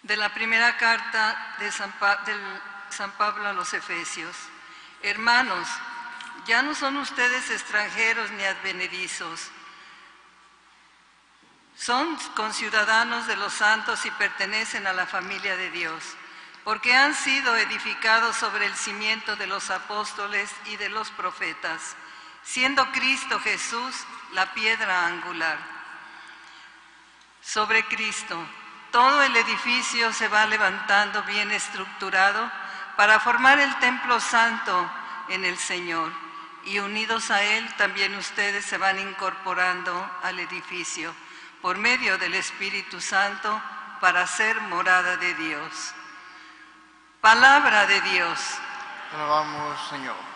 De la primera carta de San Pablo a los Efesios. Hermanos, ya no son ustedes extranjeros ni advenedizos, son conciudadanos de los santos y pertenecen a la familia de Dios, porque han sido edificados sobre el cimiento de los apóstoles y de los profetas, siendo Cristo Jesús la piedra angular. Sobre Cristo, todo el edificio se va levantando bien estructurado para formar el templo santo en el Señor, y unidos a Él también ustedes se van incorporando al edificio por medio del Espíritu Santo para ser morada de Dios. Palabra de Dios. Te alabamos, Señor.